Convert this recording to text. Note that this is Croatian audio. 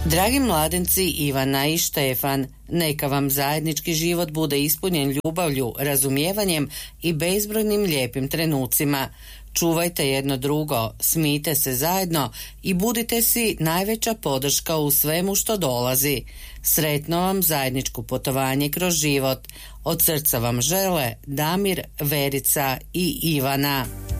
Dragi mladenci Ivana i Štefan, neka vam zajednički život bude ispunjen ljubavlju, razumijevanjem i bezbrojnim lijepim trenucima. Čuvajte jedno drugo, smijte se zajedno i budite si najveća podrška u svemu što dolazi. Sretno vam zajedničko putovanje kroz život. Od srca vam žele Damir, Verica i Ivana.